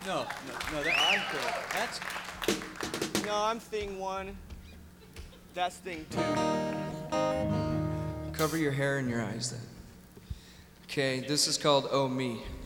No, that's No, I'm thing one. That's thing two. Cover your hair and your eyes then. Okay, this is called Oh Me.